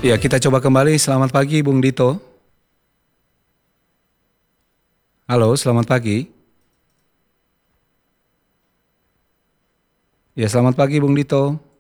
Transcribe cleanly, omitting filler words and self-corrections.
Ya, kita coba kembali. Selamat pagi, Bung Dito. Halo, selamat pagi. Ya, selamat pagi, Bung Dito.